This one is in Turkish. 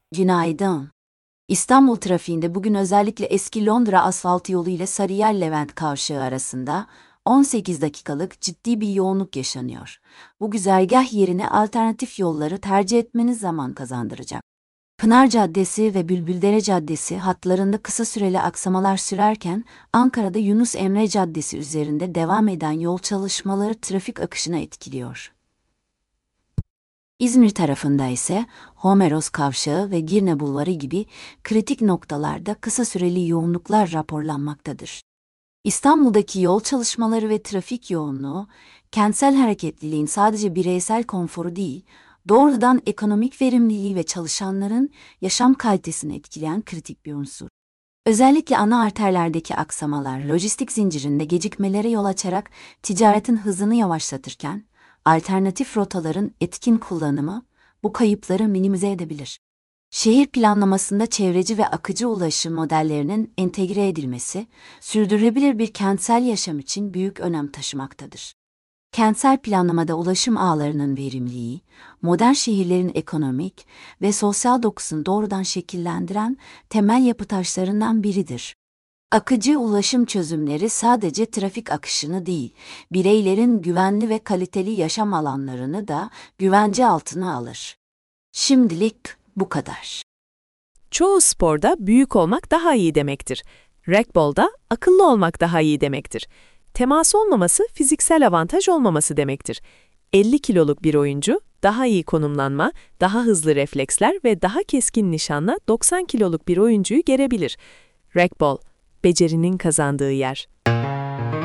Günaydın. İstanbul trafiğinde bugün özellikle eski Londra asfalt yolu ile Sarıyer-Levent kavşağı arasında 18 dakikalık ciddi bir yoğunluk yaşanıyor. Bu güzergah yerine alternatif yolları tercih etmeniz zaman kazandıracak. Pınar Caddesi ve Bülbüldere Caddesi hatlarında kısa süreli aksamalar sürerken Ankara'da Yunus Emre Caddesi üzerinde devam eden yol çalışmaları trafik akışını etkiliyor. İzmir tarafında ise Homeros Kavşağı ve Girne Bulvarı gibi kritik noktalarda kısa süreli yoğunluklar raporlanmaktadır. İstanbul'daki yol çalışmaları ve trafik yoğunluğu, kentsel hareketliliğin sadece bireysel konforu değil, doğrudan ekonomik verimliliği ve çalışanların yaşam kalitesini etkileyen kritik bir unsur. Özellikle ana arterlerdeki aksamalar, lojistik zincirinde gecikmelere yol açarak ticaretin hızını yavaşlatırken, alternatif rotaların etkin kullanımı bu kayıpları minimize edebilir. Şehir planlamasında çevreci ve akıcı ulaşım modellerinin entegre edilmesi, sürdürülebilir bir kentsel yaşam için büyük önem taşımaktadır. Kentsel planlamada ulaşım ağlarının verimliliği, modern şehirlerin ekonomik ve sosyal dokusunu doğrudan şekillendiren temel yapı taşlarından biridir. Akıcı ulaşım çözümleri sadece trafik akışını değil, bireylerin güvenli ve kaliteli yaşam alanlarını da güvence altına alır. Şimdilik bu kadar. Çoğu sporda büyük olmak daha iyi demektir. Racquetball'da akıllı olmak daha iyi demektir. Temas olmaması fiziksel avantaj olmaması demektir. 50 kiloluk bir oyuncu daha iyi konumlanma, daha hızlı refleksler ve daha keskin nişanla 90 kiloluk bir oyuncuyu gerebilir. Racquetball, becerinin kazandığı yer.